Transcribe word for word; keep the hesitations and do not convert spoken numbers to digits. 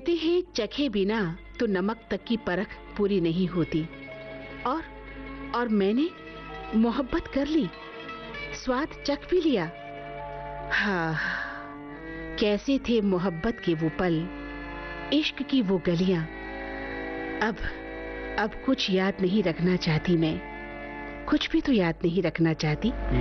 कहते हैं चखे बिना तो नमक तक की परख पूरी नहीं होती। और और मैंने मोहब्बत कर ली, स्वाद चख भी लिया। हाँ, कैसे थे मोहब्बत के वो पल, इश्क की वो गलियां। अब अब कुछ याद नहीं रखना चाहती मैं, कुछ भी तो याद नहीं रखना चाहती।